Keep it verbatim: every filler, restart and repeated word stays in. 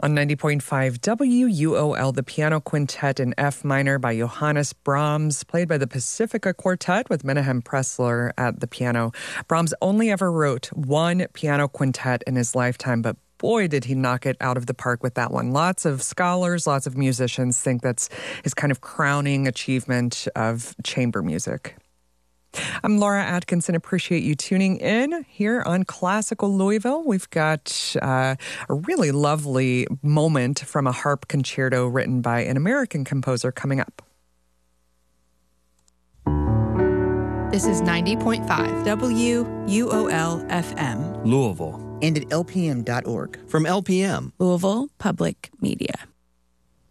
On ninety point five W U O L, the piano quintet in F minor by Johannes Brahms, played by the Pacifica Quartet with Menahem Pressler at the piano. Brahms only ever wrote one piano quintet in his lifetime, but boy, did he knock it out of the park with that one. Lots of scholars, lots of musicians think that's his kind of crowning achievement of chamber music. I'm Laura Atkinson. Appreciate you tuning in here on Classical Louisville. We've got uh, a really lovely moment from a harp concerto written by an American composer coming up. This is ninety point five W U O L F M. Louisville. And at L P M dot org. From L P M. Louisville Public Media.